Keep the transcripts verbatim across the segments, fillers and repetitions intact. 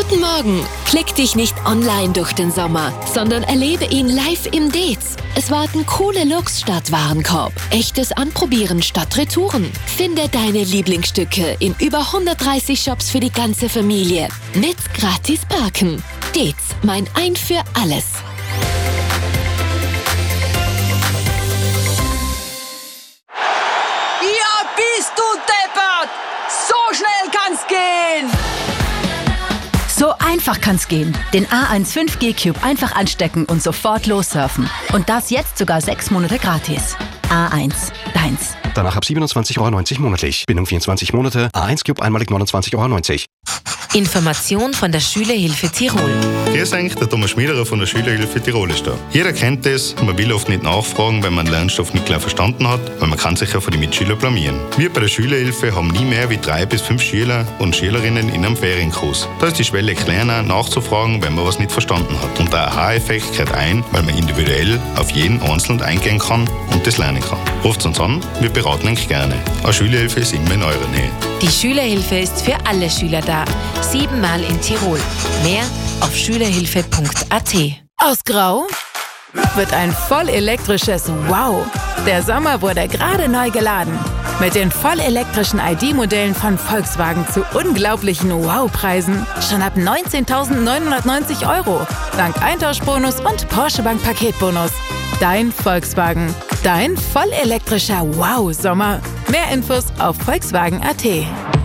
Guten Morgen! Klick dich nicht online durch den Sommer, sondern erlebe ihn live im Dez. Es warten coole Looks statt Warenkorb, echtes Anprobieren statt Retouren. Finde deine Lieblingsstücke in über hundertdreißig Shops für die ganze Familie. Mit gratis Parken. Dez, mein Ein für alles. Ja, bist du deppert! So schnell kann's gehen! So einfach kann's gehen. Den A eins fünf G Cube einfach anstecken und sofort lossurfen. Und das jetzt sogar sechs Monate gratis. A eins, deins. Danach ab siebenundzwanzig Euro neunzig monatlich. Bindung vierundzwanzig Monate. A eins Cube einmalig neunundzwanzig Euro neunzig. Information von der Schülerhilfe Tirol. Grüß euch, der Thomas Schmiederer von der Schülerhilfe Tirol ist da. Jeder kennt das, man will oft nicht nachfragen, wenn man den Lernstoff nicht gleich verstanden hat, weil man kann sich ja von den Mitschülern blamieren. Wir bei der Schülerhilfe haben nie mehr wie drei bis fünf Schüler und Schülerinnen in einem Ferienkurs. Da ist die Schwelle kleiner, nachzufragen, wenn man was nicht verstanden hat. Und der Aha-Effekt kehrt ein, weil man individuell auf jeden Einzelnen eingehen kann und das lernen kann. Ruft uns an, wir beraten euch gerne. Eine Schülerhilfe ist immer in eurer Nähe. Die Schülerhilfe ist für alle Schüler da. Siebenmal in Tirol. Mehr auf schülerhilfe punkt a t. Aus Grau wird ein vollelektrisches Wow. Der Sommer wurde gerade neu geladen. Mit den vollelektrischen I D-Modellen von Volkswagen zu unglaublichen Wow-Preisen. Schon ab neunzehntausendneunhundertneunzig Euro. Dank Eintauschbonus und Porsche Bank Paketbonus. Dein Volkswagen. Dein vollelektrischer Wow-Sommer. Mehr Infos auf volkswagen punkt a t.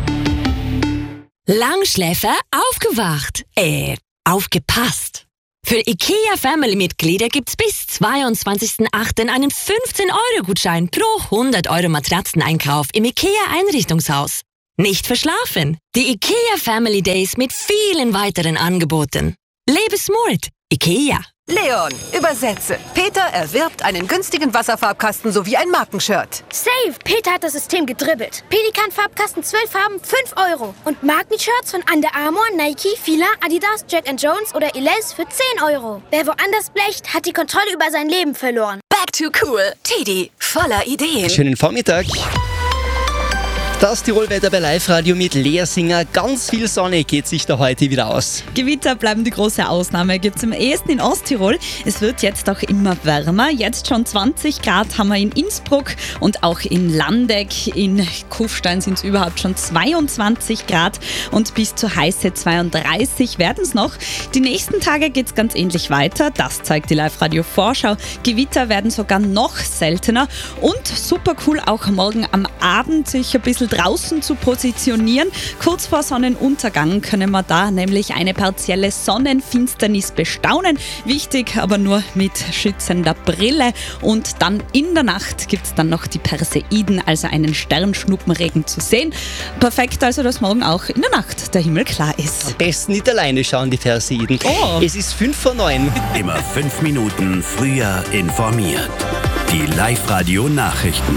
Langschläfer aufgewacht. Äh, aufgepasst. Für IKEA Family-Mitglieder gibt's bis zweiundzwanzigsten achten einen fünfzehn Euro Gutschein pro hundert Euro Matratzeneinkauf im IKEA Einrichtungshaus. Nicht verschlafen. Die IKEA Family Days mit vielen weiteren Angeboten. Lebe smart. IKEA. Leon, übersetze. Peter erwirbt einen günstigen Wasserfarbkasten sowie ein Markenshirt. Safe! Peter hat das System gedribbelt. Pelikan-Farbkasten zwölf Farben, fünf Euro. Und Markenshirts von Under Armour, Nike, Fila, Adidas, Jack and Jones oder Elize für zehn Euro. Wer woanders blecht, hat die Kontrolle über sein Leben verloren. Back to cool. Teddy, voller Ideen. Schönen Vormittag. Das Tirolwetter bei Live-Radio mit Lea Singer. Ganz viel Sonne geht sich da heute wieder aus. Gewitter bleiben die große Ausnahme. Gibt es am ehesten in Osttirol. Es wird jetzt auch immer wärmer. Jetzt schon zwanzig Grad haben wir in Innsbruck und auch in Landeck. In Kufstein sind es überhaupt schon zweiundzwanzig Grad und bis zu heiße zweiunddreißig werden es noch. Die nächsten Tage geht es ganz ähnlich weiter. Das zeigt die Live-Radio-Vorschau. Gewitter werden sogar noch seltener und super cool auch morgen am Abend sich ein bisschen draußen zu positionieren. Kurz vor Sonnenuntergang können wir da nämlich eine partielle Sonnenfinsternis bestaunen. Wichtig, aber nur mit schützender Brille. Und dann in der Nacht gibt es dann noch die Perseiden, also einen Sternschnuppenregen zu sehen. Perfekt also, dass morgen auch in der Nacht der Himmel klar ist. Am besten nicht alleine schauen, die Perseiden. Oh. Es ist fünf vor neun. Immer fünf Minuten früher informiert. Die Live-Radio-Nachrichten.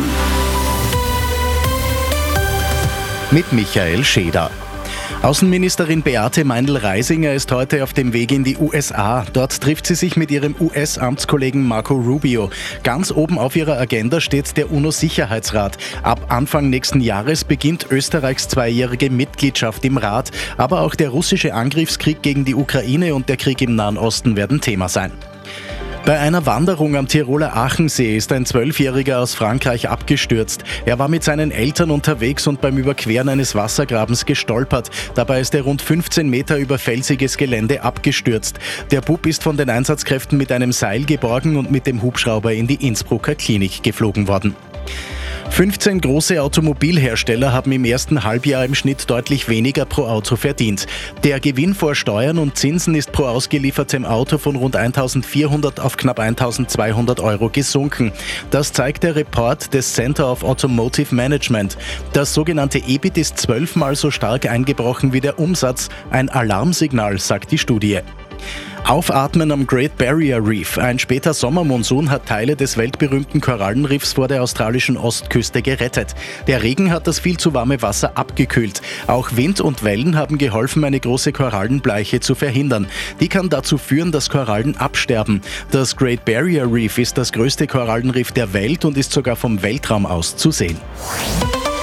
Mit Michael Scheder. Außenministerin Beate Meindl-Reisinger ist heute auf dem Weg in die U S A. Dort trifft sie sich mit ihrem U S-Amtskollegen Marco Rubio. Ganz oben auf ihrer Agenda steht der UNO-Sicherheitsrat. Ab Anfang nächsten Jahres beginnt Österreichs zweijährige Mitgliedschaft im Rat. Aber auch der russische Angriffskrieg gegen die Ukraine und der Krieg im Nahen Osten werden Thema sein. Bei einer Wanderung am Tiroler Achensee ist ein Zwölfjähriger aus Frankreich abgestürzt. Er war mit seinen Eltern unterwegs und beim Überqueren eines Wassergrabens gestolpert. Dabei ist er rund fünfzehn Meter über felsiges Gelände abgestürzt. Der Bub ist von den Einsatzkräften mit einem Seil geborgen und mit dem Hubschrauber in die Innsbrucker Klinik geflogen worden. fünfzehn große Automobilhersteller haben im ersten Halbjahr im Schnitt deutlich weniger pro Auto verdient. Der Gewinn vor Steuern und Zinsen ist pro ausgeliefertem Auto von rund eintausendvierhundert auf knapp eintausendzweihundert Euro gesunken. Das zeigt der Report des Center of Automotive Management. Das sogenannte E B I T ist zwölfmal so stark eingebrochen wie der Umsatz. Ein Alarmsignal, sagt die Studie. Aufatmen am Great Barrier Reef. Ein später Sommermonsun hat Teile des weltberühmten Korallenriffs vor der australischen Ostküste gerettet. Der Regen hat das viel zu warme Wasser abgekühlt. Auch Wind und Wellen haben geholfen, eine große Korallenbleiche zu verhindern. Die kann dazu führen, dass Korallen absterben. Das Great Barrier Reef ist das größte Korallenriff der Welt und ist sogar vom Weltraum aus zu sehen.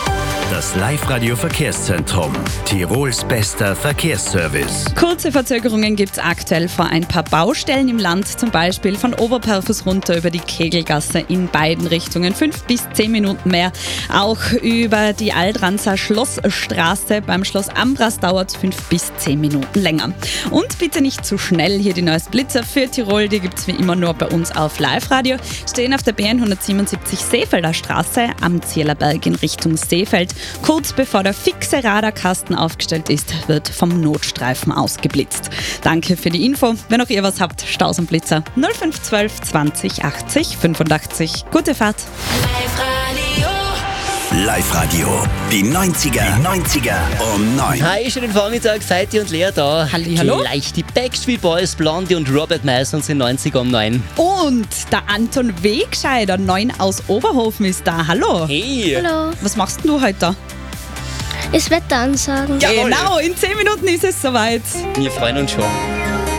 Das Live-Radio-Verkehrszentrum. Tirols bester Verkehrsservice. Kurze Verzögerungen gibt es aktuell vor ein paar Baustellen im Land, zum Beispiel von Oberperfus runter über die Kegelgasse in beiden Richtungen. Fünf bis zehn Minuten mehr. Auch über die Aldranzer Schlossstraße beim Schloss Ambras dauert es fünf bis zehn Minuten länger. Und bitte nicht zu schnell. Hier die neuesten Blitzer für Tirol, die gibt es wie immer nur bei uns auf Live-Radio. Stehen auf der B N hundertsiebenundsiebzig Seefelder Straße am Zierlerberg in Richtung Seefeld. Kurz bevor der fixe Radarkasten aufgestellt ist, wird vom Notstreifen ausgeblitzt. Danke für die Info. Wenn auch ihr was habt, Staus und Blitzer null fünf eins zwei zwanzig achtzig fünfundachtzig. Gute Fahrt. Live-Radio. Die neunziger. Die neunziger um neun. Hi, schönen Vormittag, Feiti und Lea da. Hallihallo. Gleich die Backstreet Boys, Blondie und Robert Meister sind neunziger um neun. Und der Anton Wegscheider, neun aus Oberhofen, ist da. Hallo. Hey. Hallo. Was machst denn du heute da? Das Wetter ansagen. Genau, in zehn Minuten ist es soweit. Wir freuen uns schon.